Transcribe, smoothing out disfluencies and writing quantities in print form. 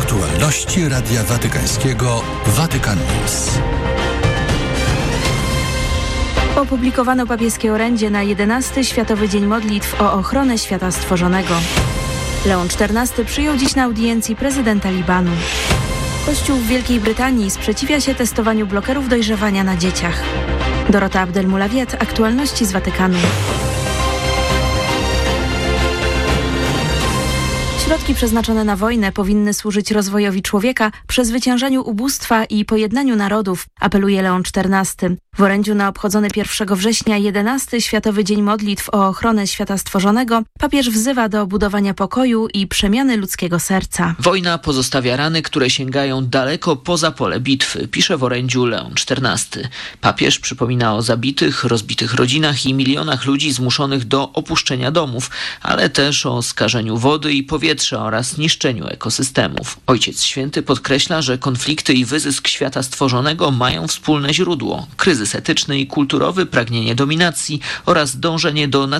Aktualności Radia Watykańskiego Vatican News. Opublikowano papieskie orędzie na 11. Światowy Dzień Modlitw o ochronę świata stworzonego. Leon XIV przyjął dziś na audiencji prezydenta Libanu. Kościół w Wielkiej Brytanii sprzeciwia się testowaniu blokerów dojrzewania na dzieciach. Dorota Abdelmulawiet, aktualności z Watykanu. Środki przeznaczone na wojnę powinny służyć rozwojowi człowieka, przezwyciężaniu ubóstwa i pojednaniu narodów, apeluje Leon XIV. W orędziu na obchodzony 1 września 11. Światowy Dzień Modlitw o ochronę świata stworzonego papież wzywa do budowania pokoju i przemiany ludzkiego serca. Wojna pozostawia rany, które sięgają daleko poza pole bitwy, pisze w orędziu Leon XIV. Papież przypomina o zabitych, rozbitych rodzinach i milionach ludzi zmuszonych do opuszczenia domów, ale też o skażeniu wody i powietrza oraz niszczeniu ekosystemów. Ojciec Święty podkreśla, że konflikty i wyzysk świata stworzonego mają wspólne źródło: kryzys etyczny i kulturowy, pragnienie dominacji oraz dążenie do